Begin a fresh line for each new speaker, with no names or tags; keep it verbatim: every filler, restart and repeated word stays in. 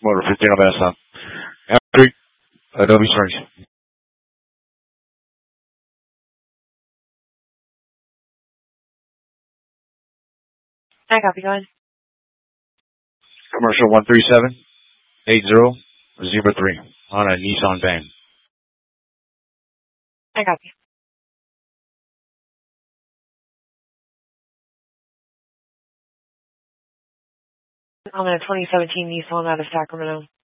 Motor fifteen on Bass Street, Adobe Springs.
I copy, go ahead.
Commercial one three seven eight zero zero three on a Nissan van.
I copy. I'm in a twenty seventeen Nissan out of Sacramento.